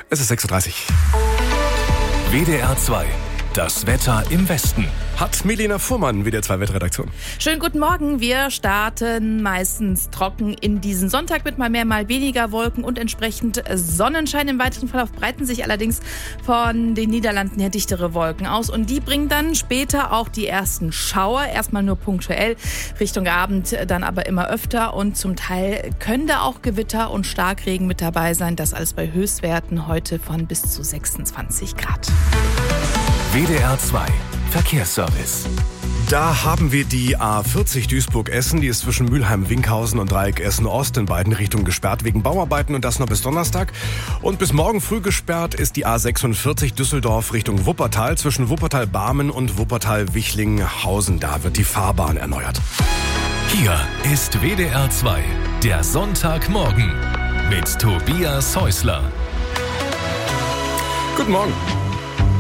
Es ist 6:30 Uhr. WDR 2. Das Wetter im Westen. Hat Milena Fuhrmann, WDR 2 Wetterredaktion. Schönen guten Morgen. Wir starten meistens trocken in diesen Sonntag mit mal mehr, mal weniger Wolken und entsprechend Sonnenschein. Im weiteren Verlauf breiten sich allerdings von den Niederlanden her dichtere Wolken aus. Und die bringen dann später auch die ersten Schauer. Erstmal nur punktuell, Richtung Abend dann aber immer öfter. Und zum Teil können da auch Gewitter und Starkregen mit dabei sein. Das alles bei Höchstwerten heute von bis zu 26 Grad. WDR 2. Verkehrsservice. Da haben wir die A40 Duisburg-Essen. Die ist zwischen Mülheim-Winkhausen und Dreieck Essen-Ost in beiden Richtungen gesperrt wegen Bauarbeiten und das noch bis Donnerstag. Und bis morgen früh gesperrt ist die A46 Düsseldorf Richtung Wuppertal zwischen Wuppertal-Barmen und Wuppertal-Wichlinghausen. Da wird die Fahrbahn erneuert. Hier ist WDR 2. Der Sonntagmorgen mit Tobias Häusler. Guten Morgen.